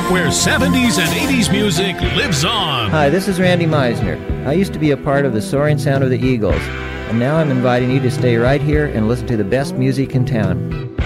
where 70s and 80s music lives on. Hi, this is Randy Meisner. I used to be a part of the soaring sound of the Eagles, and now I'm inviting you to stay right here and listen to the best music in town.